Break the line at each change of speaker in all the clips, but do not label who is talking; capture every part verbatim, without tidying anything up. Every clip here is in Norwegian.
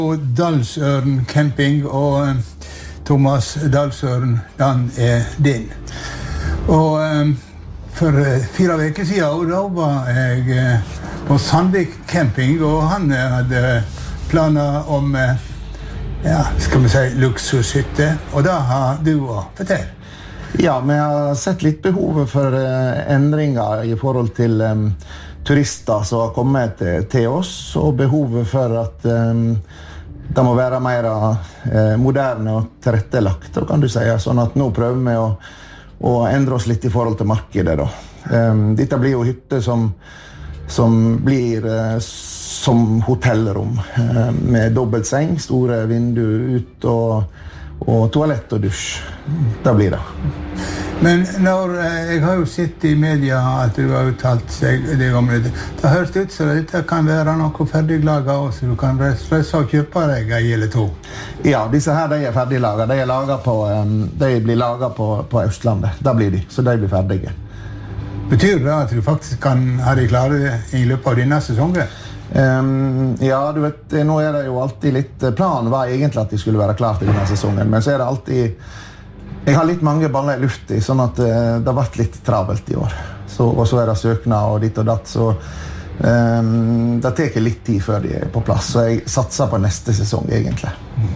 Dalsøren camping, og Thomas Dalsøren, den er din. Og um, for fire veker siden, da var jeg på Sandvik camping, og han hadde planer om, ja, skal vi si, luksushytte, og da har du å fortelle.
Ja, vi har sett litt behovet for uh, endringer i forhold til um, turister som har kommet til, til oss, og behovet for at um, det må være mer uh, moderne og tilrettelagt, kan du si. Sånn at nå prøver vi å, å endre oss litt i forhold til markedet. Da. Um, dette blir jo hytter som, som blir uh, som hotellrom, uh, med dobbelt seng, store vinduer ut og og toalett og dusj. Det blir det.
Men når, jeg har jo sett i media at du har uttalt seg det om det. Det har hørt ut så dette kan være noe ferdiglaget også, du kan stresse og kjøpe deg en eller to.
Ja, disse her de er ferdiglaget. De, er laget på, de blir laget på, på Østlandet. Da blir de, så de blir ferdige.
Betyr det at du faktisk kan ha de klare i løpet av denne sesongen?
Um, ja, du vet, nå er det jo alltid litt, planen var egentlig at de skulle være klart i denne sesongen, men så er det alltid, jeg har litt mange baller i luft i, sånn at uh, det har vært litt travelt i år. Så, og så er det søknad og ditt og datt, så um, det tar litt tid før de er på plass, så jeg satser på neste sesong egentlig.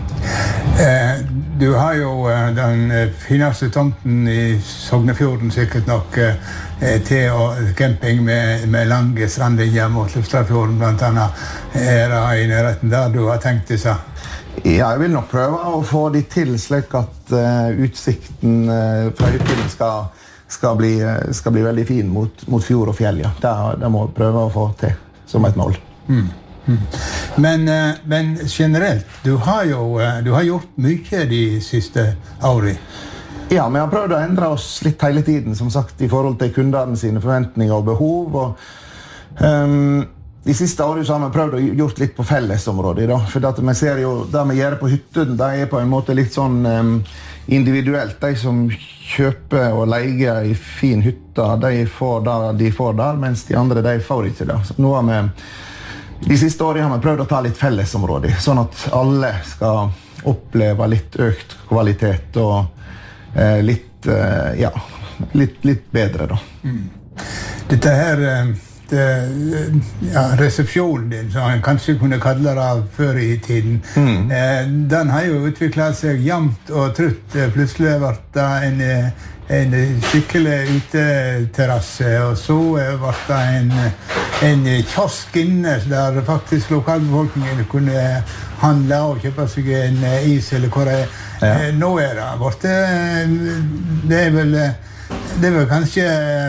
Eh, du har jo eh, den fineste tomten i Sognefjorden sikkert nok eh, til og camping med, med lange strandlinjer mot Lufstrafjorden blant annet. Er det i nærheten der du har tenkt det seg?
Ja, jeg vil nok prøve å få de til slik at uh, utsikten uh, fra hytten skal, skal, bli, uh, skal bli veldig fin mot, mot fjord og fjell. Ja. Det, det må jeg prøve å få til som et mål.
Mm. Mm. Men, men generelt, du har jo du har gjort mye de siste årene.
Ja, vi har prøvd å endre oss litt hele tiden, som sagt, i forhold til kundene sine forventninger og behov. Og, um, de siste årene så har vi prøvd å gjort litt på fellesområdet. Da. For at vi ser jo, det vi gjør på hytten, det er på en måte litt sånn um, individuelt. De som kjøper og leier i fin hytte, de får det de får der, mens de andre de får ikke det. Så nå har vi De siste årene har vi prøvd å ta litt fellesområder, sånn at alle skal oppleve litt økt kvalitet og eh, litt, eh, ja, litt, litt bedre. Da.
Mm. Dette her, det, ja, resepsjonen din, som han kanskje kunne kalle det før i tiden, mm. eh, den har jo utviklet seg jevnt og trutt. Plutselig ble det en en skikkelig uteterrasse, og så ble det en, en kiosk inne der faktisk lokalbefolkningen kunne handle og kjøpe seg en is eller hva det er. Ja. Nå er det borte. Det er vel, det er vel kanskje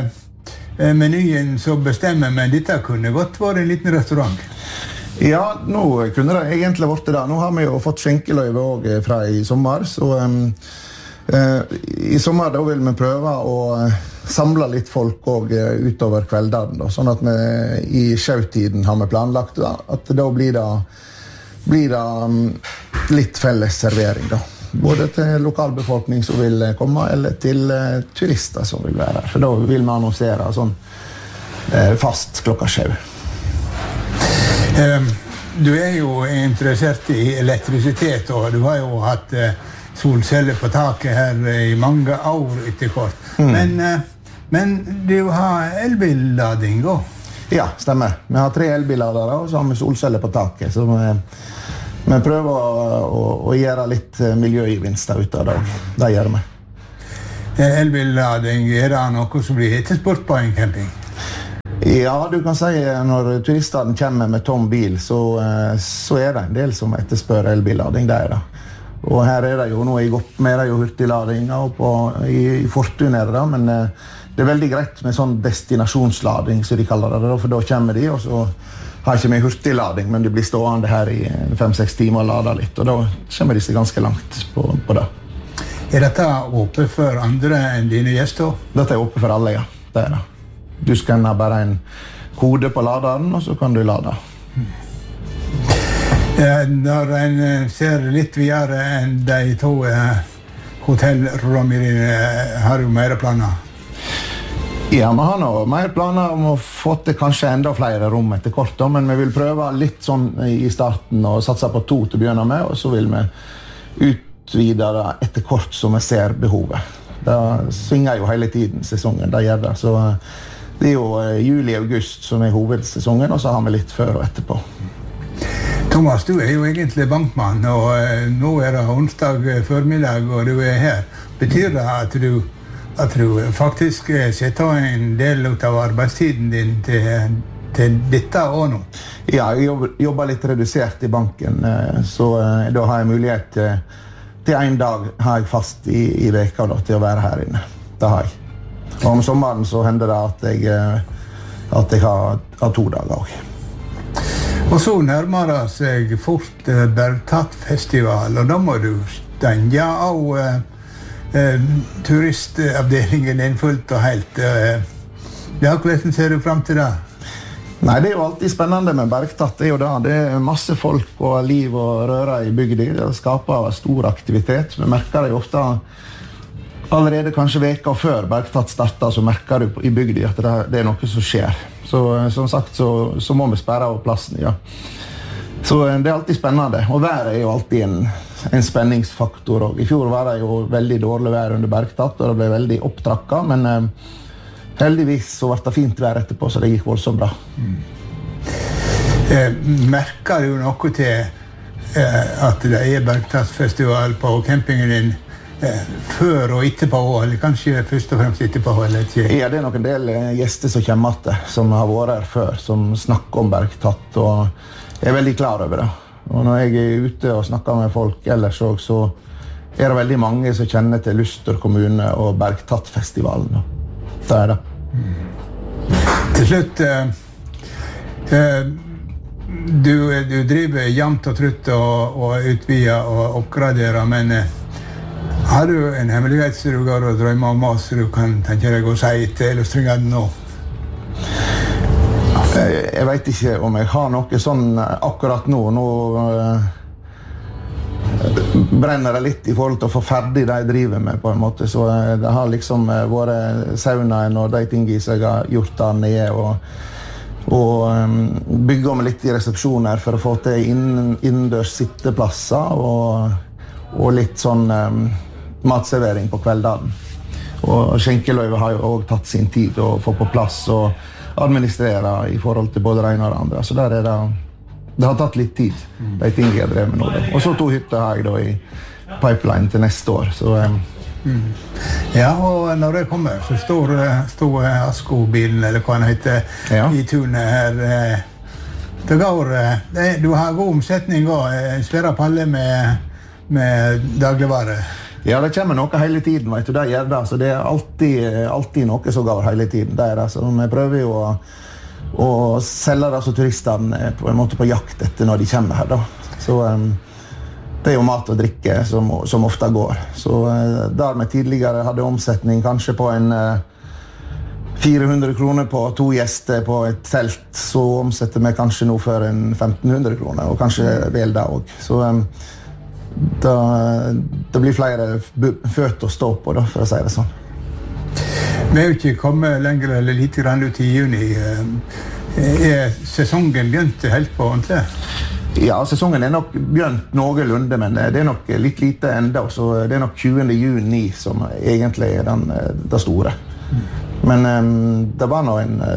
menyen som bestemmer, men dette kunne godt vært en liten restaurant.
Ja, nå kunne det egentlig vært det. Nå har vi jo fått skjenkeløyve også fra i sommer, så um Uh, I sommer da vil vi prøve å uh, samle litt folk også, uh, utover kveldene, da, sånn at vi i sjautiden har vi planlagt da, at da blir det, blir det um, litt felles servering da. Både til lokalbefolkning som vil komme, eller til uh, turister som vil være her. For da vil vi annonsere sånn uh, fast klokka sju.
Um, du er jo interessert i elektrisitet, og du har jo hatt uh, solceller på taket her i mange år etter kort. Mm. Men, men du har elbillading også?
Ja, stemmer. Vi har tre elbilladere, og så har vi solceller på taket. Så vi, vi prøver å, å, å gjøre litt miljøgevinster ut av det. Det gjør vi.
Elbillading, er det noe som blir etterspurt på en camping?
Ja, du kan si når turistene kommer med tom bil, så, så er det en del som etterspør elbillading. Det er det. Og her er det jo noe i godt med det jo hurtiglading og på, i, i Fortun er det da, men eh, det er veldig greit med sånn destinasjonslading, som de kaller det da, for da kommer de, og så har ikke vi hurtiglading, men de blir stående her i fem seks timer og lader litt, og da kommer de seg ganske langt på, på det.
Er dette åpent for andre enn dine gjester?
Dette er åpent for alle, ja. Det er det. Du skanner bare en kode på laderen, og så kan du lade.
Hmm. Når en ser litt videre enn de to hotellrommene dine, har du mer planer?
Ja, vi har nå mer planer om å få til kanskje enda flere rom etter kort, da, men vi vil prøve litt sånn i starten og satse på to til å begynne med, og så vil vi utvide det etter kort som vi ser behovet. Det svinger jo hele tiden sesongen, det gjør det. Så det er jo juli-august som er hovedsesongen, og så har vi litt før og etterpå.
Thomas, du er jo egentlig bankmann, og nå er det onsdag formiddag, og du er her. Betyr det at du, at du faktisk setter en del av arbeidstiden din til, til dette og nå?
Ja, jeg jobber, jobber litt redusert i banken, så da har jeg mulighet til til en dag har jeg fast i, i veka da, til å være her inne. Det har jeg. Og om sommeren så hender det at jeg, at jeg har, har to dager også.
Og så nærmer det seg fort Bergtatt-festival, og da må du stenge av eh, eh, turistavdelingen din fullt og helt. Eh, ja, hvordan ser du frem til det?
Nei, det er jo alltid spennende med Bergtatt, det er jo det. Det er masse folk og liv og røre i bygda. Det skaper stor aktivitet. Vi merker det jo ofte allerede kanskje veka før Bergtatt starter, så merker du i bygda at det, det er noe som skjer. Så som sagt så, så må vi sperre av plassen, ja. Så det er alltid spennende. Og været er jo alltid en, en spenningsfaktor. Og i fjor var det jo veldig dårlig vær under Bergtatt, og det ble veldig opptrakket, men heldigvis så var det fint vær etterpå, så det gikk voldsomt bra. Mm.
Eh, merker du noe til eh, at det er Bergtatt-festival på campingen din eh, før og etterpå, eller kanskje først og fremst etterpå? Eller ikke?
Ja, det er nok en del gjester som kommer til, som har vært her før, som snakker om Bergtatt, og jeg er veldig klar over det. Og når jeg er ute og snakker med folk ellers også, så er det veldig mange som kjenner til Luster kommune og Bergtatt-festivalen. Det er det.
Mm. Til slutt, eh, eh, du, du driver jevnt og trutt og, og utvider og oppgraderer, men eh, har du en hemmelighet som du går og drømmer om oss, så du kan tenke deg å si til illustringene nå?
Jeg, jeg vet ikke om jeg har noe sånn akkurat nå. Nå eh, brenner det litt i forhold til å få ferdig det jeg driver med på en måte, så det har liksom vært saunaen og de tingene som jeg har gjort der nede, og, og um, bygge om litt i resepsjoner for å få til inn, innendørs sitteplasser og, og litt sånn um, matservering på kveldene. Og skjenkeløyve har jo også tatt sin tid å få på plass og administrere i forhold til både det ene og det andre, så der er det Det har tatt litt tid, de tingene jeg drev med nå. Da. Og så to hytter har jeg da i pipeline til neste år. Så, um.
mm. Ja, og når det kommer, så står, står Asko-bilen, eller hva den heter, ja. I tunet her. Det går, det, du har god omsetning også, en svære palle med, med dagligvare.
Ja, det kommer noe hele tiden, vet du, det gjør det. Så det er alltid, alltid noe som går hele tiden. Det er det, så vi prøver jo å og selger altså turistene på en måte på jakt etter når de kommer her da. Så um, det er jo mat og drikke som, som ofte går. Så uh, der vi tidligere hadde omsetning kanskje på en uh, fire hundre kroner på to gjester på et telt, så omsetter vi kanskje nå for en femten hundre kroner, og kanskje vel det også. Så um, da, det blir flere føtter å stå på da, for å si det sånn.
Vi er jo ikke kommet lenger eller litt grann ut i juni. Er sesongen begynt helt på ordentlig?
Ja, sesongen er nok begynt noenlunde, men det er nok litt lite enda, så det er nok tjuende juni som egentlig er den, det store. Men um, det var nå en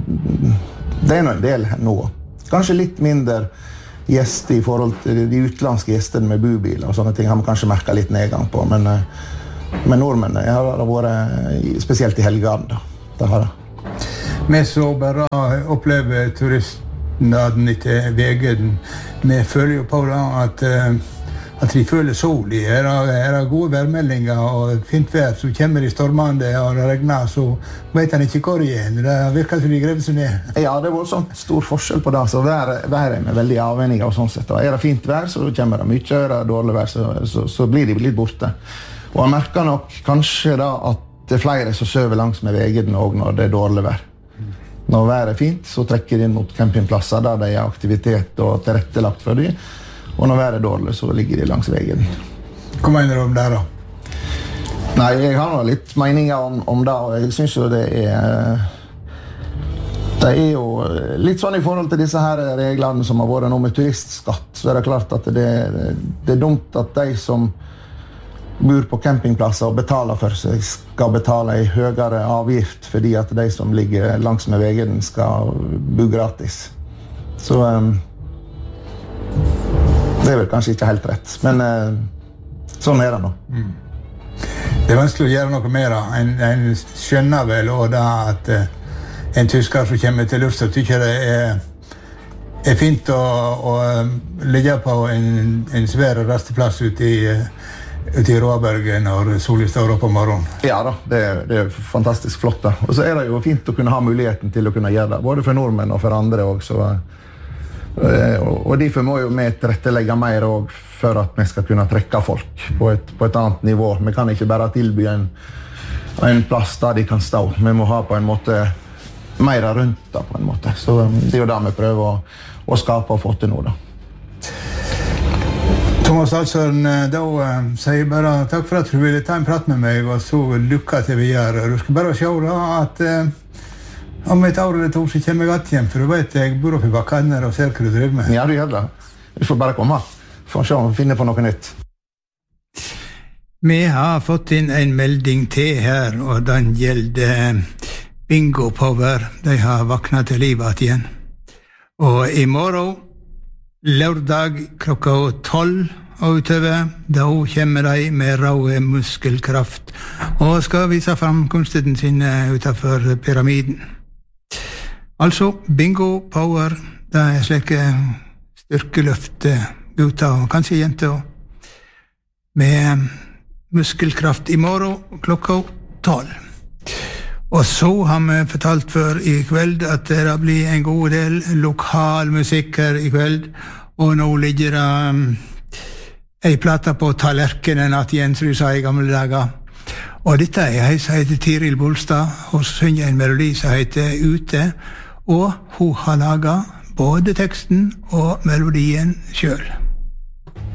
det er nå en del nå. Kanskje litt mindre gjester i forhold til de utlandske gjestene med bubiler og sånne ting har man kanskje merket litt nedgang på, men Men nordmenn har det vært spesielt i helgene da. Det har det.
Vi så bare opplever turistnaden etter vegen. Vi føler jo på da at, at vi føler sol i. Er det, er det gode værmeldinger og fint vær, så kommer de stormende og det regner, så vet han ikke hvor det er. Det virker som de grever seg ned.
Ja, det var sånn stor forskjell på det. Så været, været er veldig avhengig av sånn sett. Er det fint vær, så kommer det mye. Er det dårlig vær, så, så, så blir de litt borte. Og jeg merker nok kanskje da at det er flere som søver langs med vegen også når det er dårlig vær. Når været er fint, så trekker de inn mot campingplasser der det er aktivitet og tilrettelagt for dem. Og når været er dårlig, så ligger de langs vegen.
Hva mener du om det da?
Nei, jeg har noe litt meninger om, om det, og jeg synes jo det er... Det er jo litt sånn I forhold til disse her reglene som har vært nå med turistskatt, så er det klart at det, det er dumt at de som bor på campingplasser og betaler for seg skal betale en høyere avgift fordi at de som ligger langs med veien skal bo gratis. Så um, det er vel kanskje ikke helt rett, men uh, sånn er det nå.
Mm. Det er vanskelig å gjøre noe mer. En, en skjønner vel også da at uh, en tysker som kommer til Luftstad tykker det er, er fint å, å ligge på en, en svær rasteplass ute I, ute I Råbergen når solen står opp om morgenen.
Ja da, det er, det er fantastisk flott da. Og så er det jo fint å kunne ha muligheten til å kunne gjøre det, både for nordmenn og for andre også. Og derfor må jo vi tilrettelegge mer også for at vi skal kunne trekke folk på et, på et annet nivå. Vi kan ikke bare tilby en, en plass der de kan stå. Vi må ha på en måte mer rundt da, på en måte. Så det er jo det vi prøver å, å skape og få til nå da.
Thomas Alsson, da uh, sier jeg bare takk for at du ville ta en prat med meg, og så lykke til videre. Du skal bare se da at uh, om et år eller to så kommer jeg att hjem, for du vet jeg bor oppe I bakken og ser hva du driver med.
Ja, du gjør det. Du får bare komme. Får se om vi finner på noe nytt.
Vi har fått inn en melding til her, og den gjelder Bingo Power. De har vaknet til livet igjen. Og I morgen, lørdag klokka tolv og utover, da kommer de med rå muskelkraft og skal vise fram kunsten sin utenfor pyramiden. Altså, Bingo Power, det er slike styrkeløft gutter og kanskje jenter med muskelkraft I morgen klokka tolv. Og så har vi fortalt før I kveld at det blir en god del lokal musikk her I kveld, og nå ligger det um, ei plata på tallerkenen at Jens du sa I gamle dager. Og dette er ei som heter Tiril Bolstad, og synger en melodi som heter Ute, og hun har laget både teksten og melodien selv.